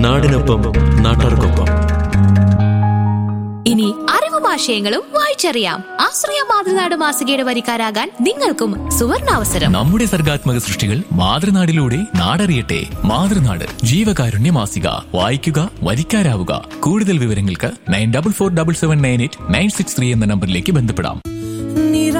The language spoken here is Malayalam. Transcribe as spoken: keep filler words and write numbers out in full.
നാടിനൊപ്പം നാട്ടാർക്കൊപ്പം. ഇനി അറിവും ആശയങ്ങളും വായിച്ചറിയാം. ആശ്രയ മാതൃനാട് മാസികയുടെ വരിക്കാരാകാൻ നിങ്ങൾക്കും സുവർണാവസരം. നമ്മുടെ സർഗാത്മക സൃഷ്ടികൾ മാതൃനാടിലൂടെ നാടറിയട്ടെ. മാതൃനാട് ജീവകാരുണ്യ മാസിക. വായിക്കുക, വരിക്കാരാവുക. കൂടുതൽ വിവരങ്ങൾക്ക് nine double four double seven nine eight nine six three എന്ന നമ്പറിലേക്ക് ബന്ധപ്പെടാം.